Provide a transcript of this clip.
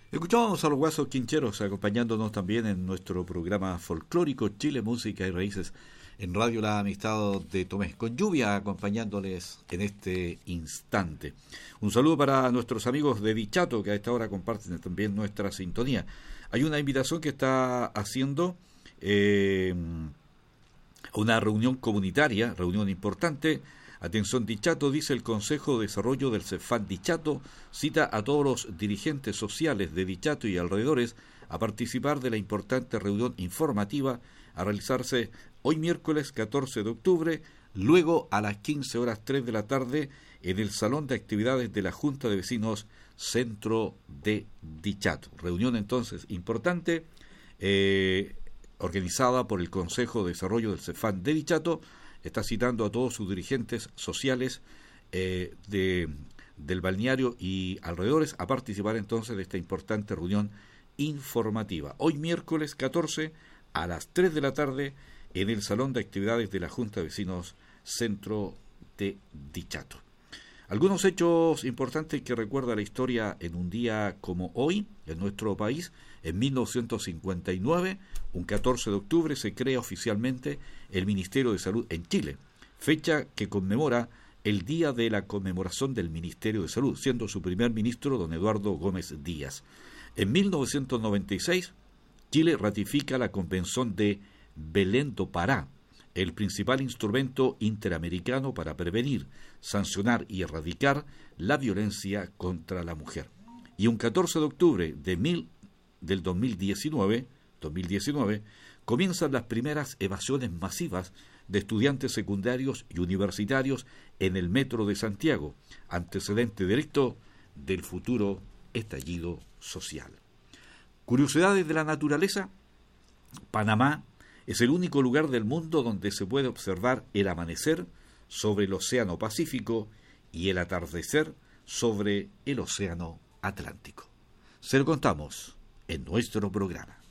Escuchábamos a los Guasos Quincheros acompañándonos también en nuestro programa folclórico Chile, Música y Raíces en Radio La Amistad de Tomé, con lluvia acompañándoles en este instante. Un saludo para nuestros amigos de Dichato que a esta hora comparten también nuestra sintonía. Hay una invitación que está haciendo una reunión comunitaria, reunión importante. Atención Dichato, dice el Consejo de Desarrollo del CEFAN Dichato, cita a todos los dirigentes sociales de Dichato y alrededores a participar de la importante reunión informativa a realizarse hoy miércoles 14 de octubre, luego a las 15 horas 3 de la tarde en el Salón de Actividades de la Junta de Vecinos Centro de Dichato. Reunión entonces importante, organizada por el Consejo de Desarrollo del CEFAN de Dichato. Está citando a todos sus dirigentes sociales del balneario y alrededores a participar entonces de esta importante reunión informativa. Hoy miércoles 14 a las 3 de la tarde en el Salón de Actividades de la Junta de Vecinos Centro de Dichato. Algunos hechos importantes que recuerda la historia en un día como hoy en nuestro país. En 1959, un 14 de octubre, se crea oficialmente el Ministerio de Salud en Chile, fecha que conmemora el día de la conmemoración del Ministerio de Salud, siendo su primer ministro don Eduardo Gómez Díaz. En 1996, Chile ratifica la Convención de Belém do Pará, el principal instrumento interamericano para prevenir, sancionar y erradicar la violencia contra la mujer. Y un 14 de octubre del 2019, comienzan las primeras evasiones masivas de estudiantes secundarios y universitarios en el metro de Santiago, antecedente directo del futuro estallido social. Curiosidades de la naturaleza. Panamá es el único lugar del mundo donde se puede observar el amanecer sobre el Océano Pacífico y el atardecer sobre el Océano Atlántico. Se lo contamos en nuestro programa.